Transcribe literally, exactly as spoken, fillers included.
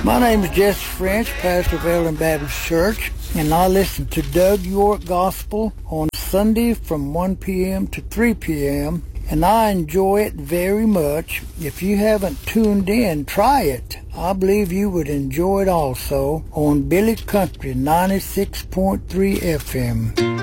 My name is Jesse French, pastor of Ellen Baptist Church, and I listen to Doug York Gospel on Sunday from one p.m. to three p.m., and I enjoy it very much. If you haven't tuned in, try it. I believe you would enjoy it also on Billy Country ninety-six point three F M.